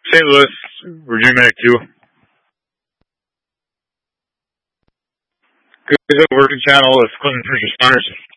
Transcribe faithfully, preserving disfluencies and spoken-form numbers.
Saint Louis, Virginia Medic two. Good working channel with Clinton First Responders.